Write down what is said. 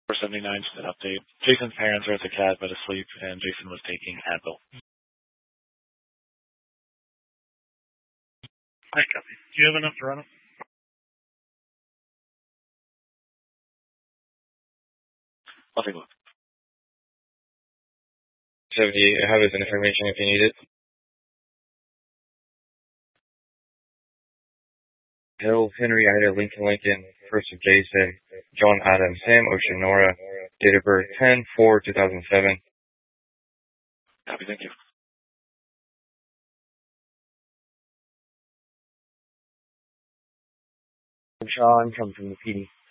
479, just an update. Jason's parents are at the CAD but asleep, and Jason was taking Advil. Hi, copy. Do you have enough to run it? I'll take a look. 70, I have his information if you need it. Harold Henry Ida Lincoln, first of Jason, John Adams Sam Oceanora, date of birth 10/4/2007. Copy, thank you. Sean, come from the PD.